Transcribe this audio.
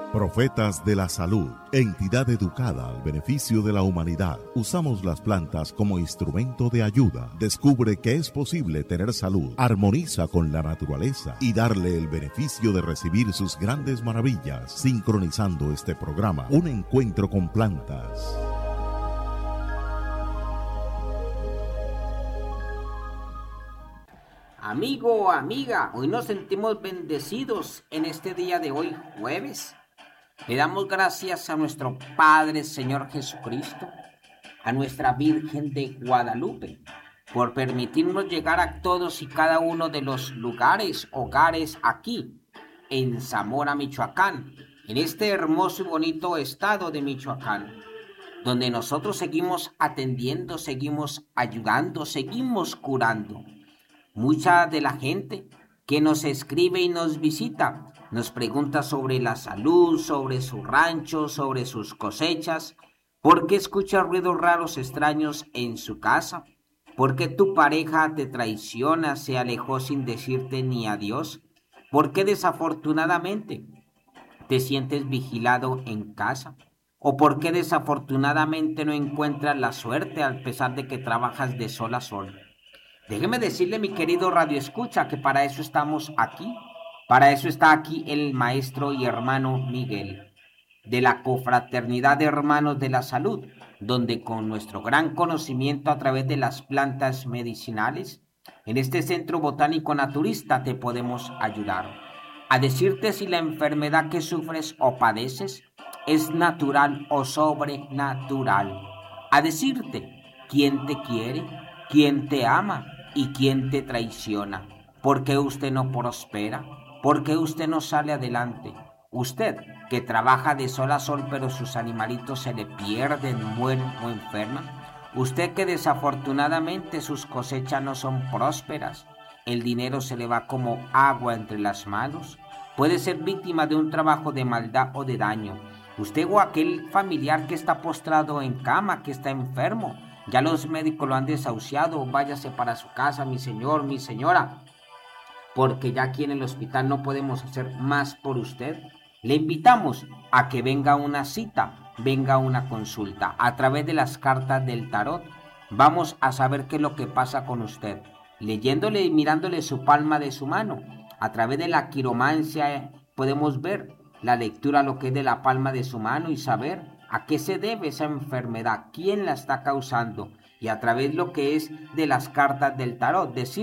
Profetas de la Salud, entidad educada al beneficio de la humanidad. Usamos las plantas como instrumento de ayuda. Descubre que es posible tener salud, armoniza con la naturaleza y darle el beneficio de recibir sus grandes maravillas. Sincronizando este programa, un encuentro con plantas. Amigo, amiga, hoy nos sentimos bendecidos en este día de hoy, jueves. Le damos gracias a nuestro Padre Señor Jesucristo, a nuestra Virgen de Guadalupe, por permitirnos llegar a todos y cada uno de los hogares aquí, en Zamora, Michoacán, en este hermoso y bonito estado de Michoacán, donde nosotros seguimos atendiendo, seguimos ayudando, seguimos curando. Mucha de la gente que nos escribe y nos visita nos pregunta sobre la salud, sobre su rancho, sobre sus cosechas. ¿Por qué escucha ruidos raros extraños en su casa? ¿Por qué tu pareja te traiciona, se alejó sin decirte ni adiós? ¿Por qué desafortunadamente te sientes vigilado en casa? ¿O por qué desafortunadamente no encuentras la suerte a pesar de que trabajas de sol a sol? Déjeme decirle, mi querido Radio Escucha, que para eso estamos aquí. Para eso está aquí el maestro y hermano Miguel, de la Confraternidad de Hermanos de la Salud, donde con nuestro gran conocimiento a través de las plantas medicinales, en este centro botánico naturista te podemos ayudar a decirte si la enfermedad que sufres o padeces es natural o sobrenatural, a decirte quién te quiere, quién te ama y quién te traiciona. ¿Por qué usted no prospera? ¿Por qué usted no sale adelante? Usted que trabaja de sol a sol pero sus animalitos se le pierden, mueren o enferman. Usted que desafortunadamente sus cosechas no son prósperas. El dinero se le va como agua entre las manos. Puede ser víctima de un trabajo de maldad o de daño. Usted o aquel familiar que está postrado en cama, que está enfermo. Ya los médicos lo han desahuciado. Váyase para su casa, mi señor, mi señora, porque ya aquí en el hospital no podemos hacer más por usted. Le invitamos a que venga a una cita, venga a una consulta. A través de las cartas del tarot vamos a saber qué es lo que pasa con usted. Leyéndole y mirándole su palma de su mano. A través de la quiromancia podemos ver la lectura, lo que es de la palma de su mano y saber a qué se debe esa enfermedad, quién la está causando. Y a través de lo que es de las cartas del tarot, decir